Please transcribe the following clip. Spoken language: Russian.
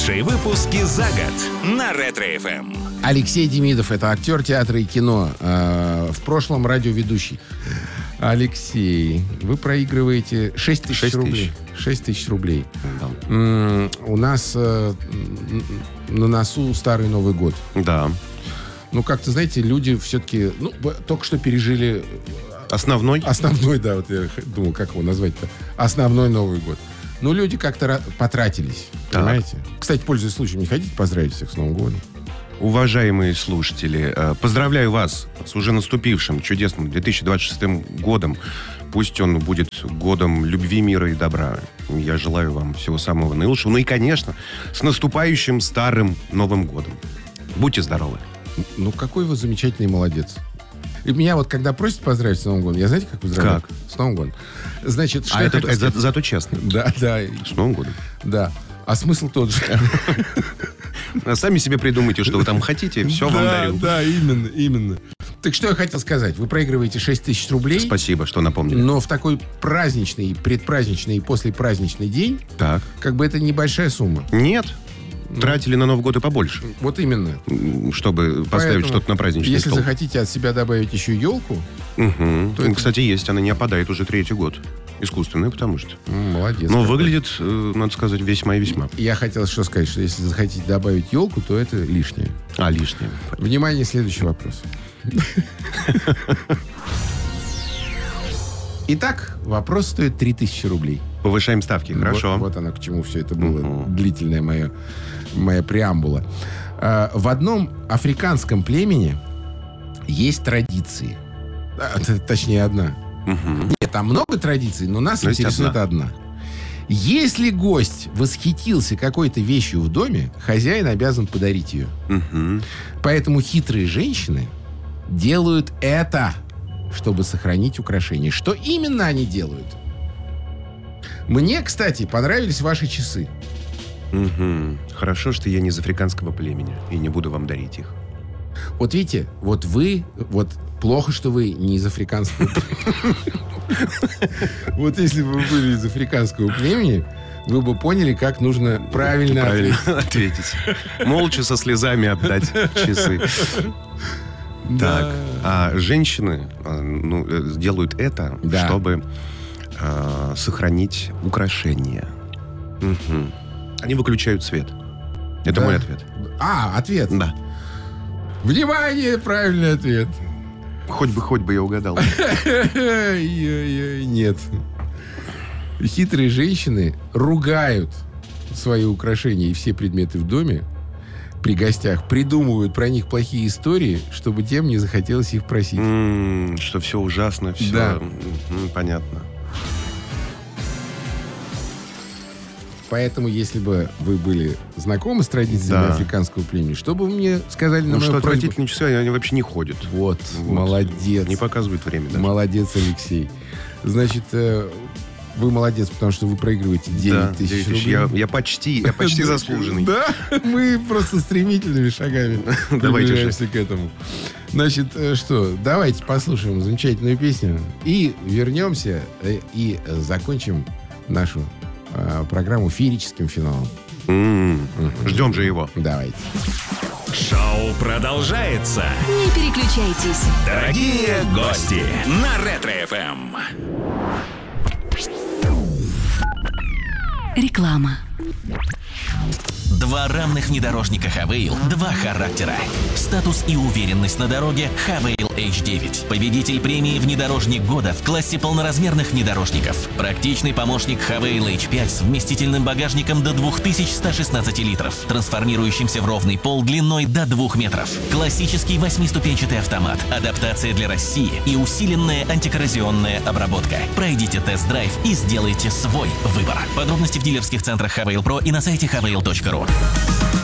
Лучшие выпуски за год на Ретро-ФМ. Алексей Демидов, это актер театра и кино, в прошлом радиоведущий. Алексей, вы проигрываете 6 тысяч рублей. 6 тысяч рублей. Да. У нас на носу Старый Новый год. Да. Ну, как-то, знаете, люди все-таки только что пережили... Основной, да, вот я думал, как его назвать-то. Основной Новый год. Ну, люди как-то потратились, понимаете? Кстати, пользуясь случаем, не хотите поздравить всех с Новым годом? уважаемые слушатели, поздравляю вас с уже наступившим чудесным 2026 годом. Пусть он будет годом любви, мира и добра. Я желаю вам всего самого наилучшего. Ну и, конечно, с наступающим Старым Новым годом. Будьте здоровы. Ну, какой вы замечательный молодец. И меня вот, когда просят поздравить с Новым годом, я знаете, как поздравляю? Как? С Новым годом. Значит, что это зато честно. Да. С Новым годом. Да. А смысл тот же. Сами себе придумайте, что вы там хотите, все вам дарю. Да, именно. Так что я хотел сказать. Вы проигрываете 6 тысяч рублей. Спасибо, что напомнили. Но в такой праздничный, предпраздничный и послепраздничный день, Так. как бы это небольшая сумма. Нет. Тратили на Новый год и побольше. Вот именно. Чтобы поставить что-то на праздничный если стол. захотите от себя добавить еще елку... Угу. то это... Кстати, есть. Она не опадает уже 3-й год. Искусственная, потому что. Молодец. Но какой. выглядит, надо сказать, весьма и весьма. Я хотел что сказать, что если захотите добавить елку, то это лишнее. Лишнее. Внимание, следующий вопрос. Итак, вопрос стоит 3000 рублей. Повышаем ставки, хорошо. Вот оно, к чему все это было. Длительная моя преамбула. В одном африканском племени есть традиции. Точнее, одна. Нет, там много традиций, но нас интересует одна. Если гость восхитился какой-то вещью в доме, хозяин обязан подарить ее. Поэтому хитрые женщины делают это, чтобы сохранить украшение. Что именно они делают? Мне, кстати, понравились ваши часы. Хорошо, что я не из африканского племени и не буду вам дарить их. Вот видите, вот вы, вот плохо, что вы не из африканского племени. Вот если бы вы были из африканского племени, вы бы поняли, как нужно правильно ответить. Молча со слезами отдать часы. Так, а женщины делают это, чтобы сохранить украшения. Они выключают свет. Это мой ответ. Ответ. Да. Внимание, правильный ответ. Хоть бы я угадал. Нет. Хитрые женщины ругают свои украшения и все предметы в доме при гостях, придумывают про них плохие истории, чтобы тем не захотелось их просить. Что все ужасно, все. Да. Понятно. Поэтому, если бы вы были знакомы с традициями африканского племени, что бы вы мне сказали на мою что просьбу? отвратительные часы, они вообще не ходят. Вот, молодец. Не показывают время даже. Молодец, Алексей. Значит, вы молодец, потому что вы проигрываете 9 тысяч рублей. Я почти заслуженный. Да, мы просто стремительными шагами приближаемся к этому. Значит, что, давайте послушаем замечательную песню и вернемся и закончим нашу программу феерическим финалом. Ждем же его. Давайте. Шоу продолжается. Не переключайтесь. Дорогие гости на Ретро-ФМ. Реклама. Два равных внедорожника Хавейл, два характера. Статус и уверенность на дороге Хавейл H9. Победитель премии «Внедорожник года» в классе полноразмерных внедорожников. Практичный помощник Хавейл H5 с вместительным багажником до 2116 литров, трансформирующимся в ровный пол длиной до 2 метров. Классический 8-ступенчатый автомат, адаптация для России и усиленная антикоррозионная обработка. Пройдите тест-драйв и сделайте свой выбор. Подробности в дилерских центрах Хавейл Про и на сайте havail.ru.